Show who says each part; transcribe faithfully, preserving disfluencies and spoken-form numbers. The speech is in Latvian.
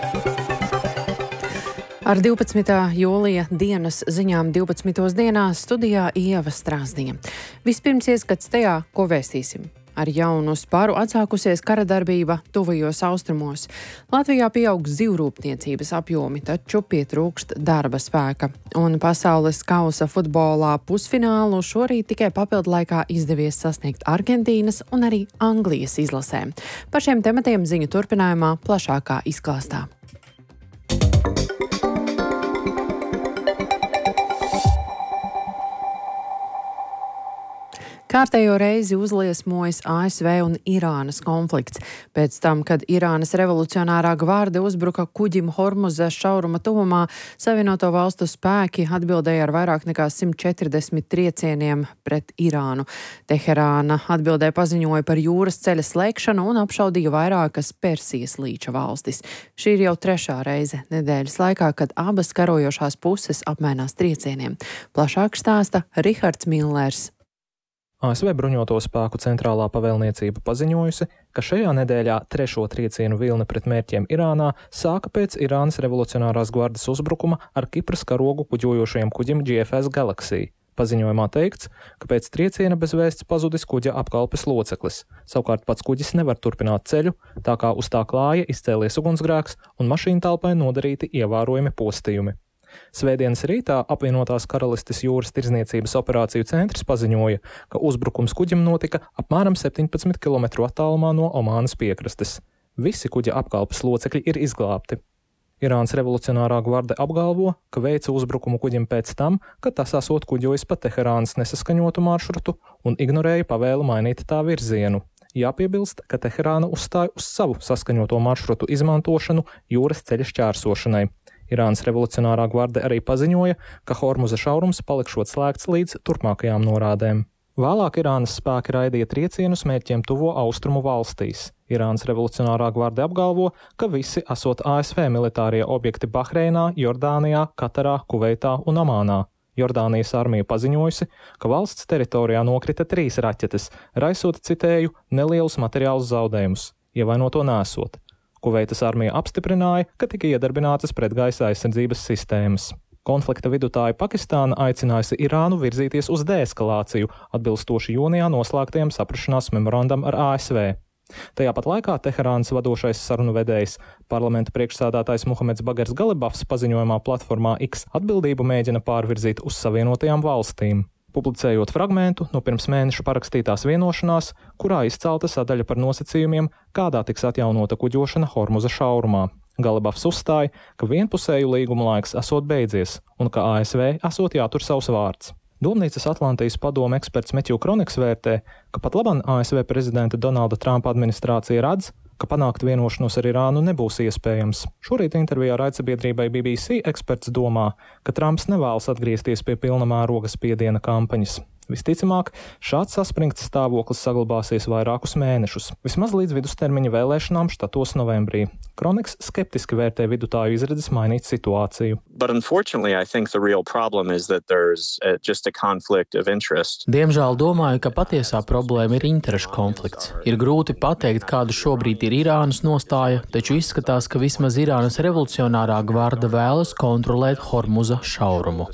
Speaker 1: Ar divpadsmitā jūlija dienas ziņām divpadsmitos dienās studijā Ieva Strāzdiņa. Vispirms ieskats tajā, ko vēstīsim. Ar jaunu sparu atsākusies kara darbība tuvajos austrumos. Latvijā pieaug zivrūpniecības apjomi, taču pietrūkst darba spēka. Un pasaules kausa futbolā pusfinālu šorīt tikai papildu laikā izdevies sasniegt Argentīnas un arī Anglijas izlasēm. Par šiem tematiem ziņu turpinājumā plašākā izklāstā. Kārtējo reizi uzliesmojas A S V un Irānas konflikts. Pēc tam, kad Irānas revolucionārā gvarde uzbruka kuģim Hormuza šauruma tuvumā, Savienoto valstu spēki atbildēja ar vairāk nekā simt četrdesmit triecieniem pret Irānu. Teherāna atbildē paziņoja par jūras ceļa slēgšanu un apšaudīja vairākas Persijas līča valstis. Šī ir jau trešā reize nedēļas laikā, kad abas karojošās puses apmainās triecieniem. Plašāk stāsta Rihards Millers.
Speaker 2: A S V bruņoto spēku centrālā pavēlniecība paziņojusi, ka šajā nedēļā trešo triecienu vilni pret mērķiem Irānā sāka pēc Irānas revolucionārās gvardes uzbrukuma ar Kipras karogu kuģojošajam kuģim G F S Galaxy. Paziņojumā teikts, ka pēc trieciena bez vēsts pazudis kuģa apkalpes loceklis. Savukārt pats kuģis nevar turpināt ceļu, tā kā uz tā klāja izcēlies ugunsgrēks un mašīnu telpai nodarīti ievērojami postījumi. Svētdienas rītā apvienotās karalistes jūras tirdzniecības operāciju centrs paziņoja, ka uzbrukums kuģim notika apmēram septiņpadsmit kilometru attālumā no Omānas piekrastes. Visi kuģa apkalpes locekļi ir izglābti. Irānas revolucionārā gvarde apgalvo, ka veica uzbrukumu kuģim pēc tam, kad tas esot kuģojis pa Teherānas nesaskaņotu maršrutu un ignorēja pavēlu mainīt tā virzienu. Jāpiebilst, ka Teherāna uzstāja uz savu saskaņoto maršrutu izmantošanu jūras ceļa šķērsošanai. Irānas revolucionārā gvarde arī paziņoja, ka Hormuza šaurums palikšot slēgts līdz turpmākajām norādēm. Vēlāk Irānas spēki raidīja triecienus mērķiem tuvo austrumu valstīs. Irānas revolucionārā gvarde apgalvo, ka visi esot A S V militārie objekti Bahreinā, Jordānijā, Katarā, Kuveitā un Omānā. Jordānijas armija paziņojusi, ka valsts teritorijā nokrita trīs raķetes, raisot, citēju, nelielus materiālus zaudējumus, ievainoto nesot. Kuveitas armija apstiprināja, ka tika iedarbinātas pretgaisa aizsardzības sistēmas. Konflikta vidutāja Pakistāna aicinājusi Irānu virzīties uz deeskalāciju, atbilstoši jūnijā noslēgtajam saprašanās memorandam ar A S V. Tajā pat laikā Teherānas vadošais sarunu vedējs, parlamenta priekšsēdētājs Muhameds Bagers Galibafs paziņojumā platformā X atbildību mēģina pārvirzīt uz Savienotajām valstīm. Publicējot fragmentu no pirms mēneša parakstītās vienošanās, kurā izcelta sadaļa par nosacījumiem, kādā tiks atjaunota kuģošana Hormuza šaurumā. Galibafs uzstāja, ka vienpusēju līgumu laiks esot beidzies un ka A S V esot jātur savs vārds. Domnīcas Atlantijas padome eksperts Metju Kroniks vērtē, ka pat laban A S V prezidenta Donalda Trumpa administrācija redz, ka panākt vienošanos ar Irānu nebūs iespējams. Šorīt intervijā raidsabiedrībai B B C eksperts domā, ka Trumps nevēlas atgriezties pie pilna mēroga spiediena kampaņas. Visticamāk, šāds saspringts stāvoklis saglabāsies vairākus mēnešus, vismaz līdz vidustermiņa vēlēšanām štatos novembrī. Kroniks skeptiski vērtē vidutāju izredzes mainīt situāciju.
Speaker 3: Diemžēl domāju, ka patiesā problēma ir interešu konflikts. Ir grūti pateikt, kāda šobrīd ir Irānas nostāja, taču izskatās, ka vismaz Irānas revolucionārā gvarde vēlas kontrolēt Hormuza šaurumu.